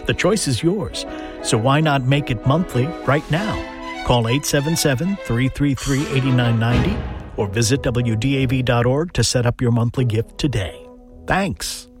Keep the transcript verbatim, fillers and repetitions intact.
The choice is yours. So why not make it monthly right now? Call eight seven seven, three three three, eight nine nine zero or visit W D A V dot org to set up your monthly gift today. Thanks.